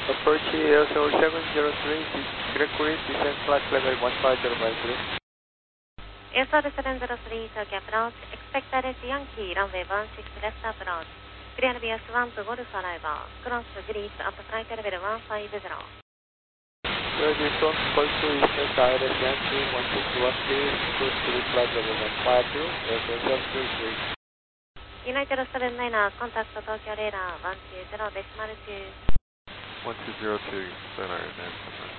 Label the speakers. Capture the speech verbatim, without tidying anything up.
Speaker 1: Approach Air seven zero three, Gregory, descent flight level one five zero five three.
Speaker 2: Airsoft seven zero three, Tokyo approach, expected is Yankee, runway one six left approach, clear via Swan to Golf arrival, cross grip at flight level one five zero.
Speaker 1: Ready from Golf to Eastern direct Yankee one six one three, cruise to flight level one five zero, Airsoft seven zero three.
Speaker 2: United seven niner, contact Tokyo radar one two zero decimal two.
Speaker 3: one two zero two, sonar advance.